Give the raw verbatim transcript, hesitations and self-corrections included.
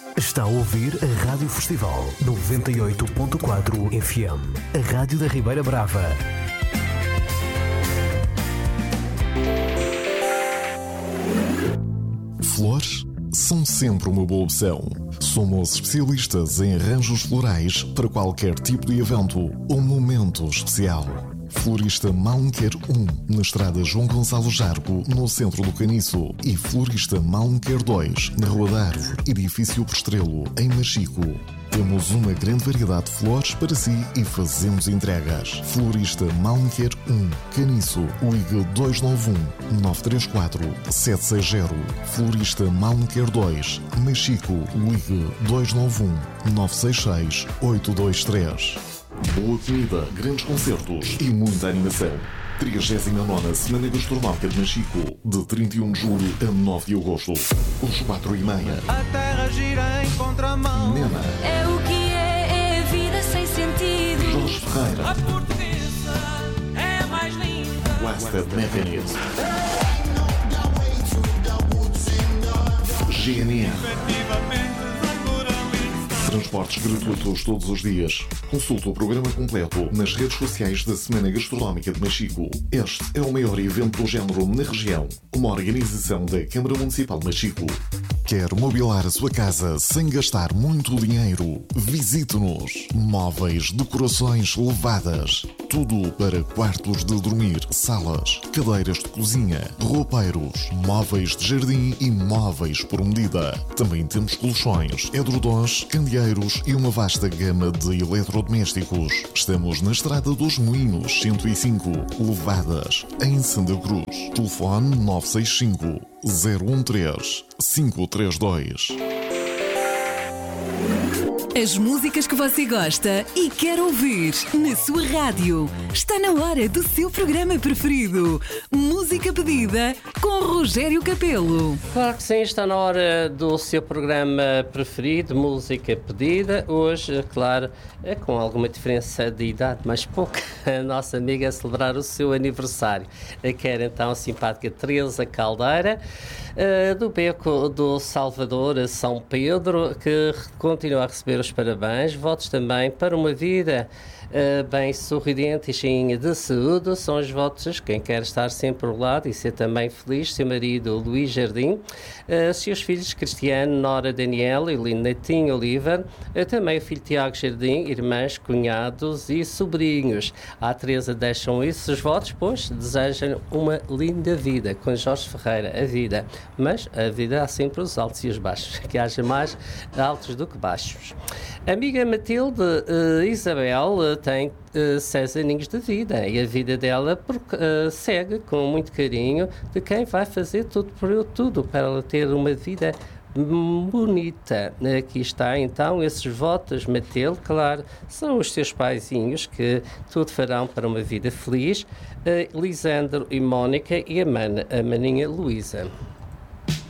Está a ouvir a Rádio Festival noventa e oito ponto quatro F M, a rádio da Ribeira Brava. Flores são sempre uma boa opção. Somos especialistas em arranjos florais para qualquer tipo de evento ou momento especial. Florista Malmquer um, na estrada João Gonçalo Jargo, no centro do Caniço, e Florista Malmquer dois, na Rua da Árvore, edifício Postrelo, em Machico. Temos uma grande variedade de flores para si e fazemos entregas. Florista Malmquer um, Caniço, ligue dois nove um, nove três quatro, sete seis zero. Florista Malmquer dois, Machico, ligue dois nove um, nove seis seis, oito dois três. Boa comida, grandes concertos e muita animação. trigésima nona Semana Gastronómica de Machico, de trinta e um de julho a nove de agosto, às quatro e meia. A terra gira em contramão. Nena. É o que é, é a vida sem sentido. Jorge Ferreira. A portuguesa é mais linda. Blasted Mechanism. G N R. Transportes gratuitos todos os dias. Consulte o programa completo nas redes sociais da Semana Gastronómica de Machico. Este é o maior evento do género na região. Uma organização da Câmara Municipal de Machico. Quer mobilar a sua casa sem gastar muito dinheiro? Visite-nos. Móveis, decorações levadas. Tudo para quartos de dormir, salas, cadeiras de cozinha, roupeiros, móveis de jardim e móveis por medida. Também temos colchões, edredons, candeeiros e uma vasta gama de eletrodomésticos. Estamos na Estrada dos Moinhos, cento e cinco, Levadas, em Santa Cruz. Telefone nove seis cinco, zero um três, cinco três dois. As músicas que você gosta e quer ouvir na sua rádio. Está na hora do seu programa preferido. Música pedida com Rogério Capelo. Claro que sim, está na hora do seu programa preferido, Música Pedida. Hoje, claro, é com alguma diferença de idade, mas pouca, a nossa amiga a celebrar o seu aniversário. Quer então a simpática Teresa Caldeira, do Beco do Salvador, São Pedro, que continua a receber os parabéns. Votos também para uma vida uh, bem sorridente e cheinha de saúde. São os votos quem quer estar sempre ao lado e ser também feliz. Seu marido Luís Jardim, uh, seus filhos Cristiano, Nora, Daniel e Netinho Oliva, uh, também o filho Tiago Jardim, irmãs, cunhados e sobrinhos. À Teresa deixam esses votos, pois desejam uma linda vida com Jorge Ferreira, a vida. Mas a vida há sempre os altos e os baixos, que haja mais altos do que baixos. A amiga Matilde uh, Isabel uh, tem uh, seis aninhos de vida e a vida dela por, uh, segue com muito carinho de quem vai fazer tudo por tudo para ela ter uma vida bonita. Aqui está então esses votos, Matilde, claro, são os seus paizinhos que tudo farão para uma vida feliz, uh, Lisandro e Mónica e a, mana, a maninha Luísa.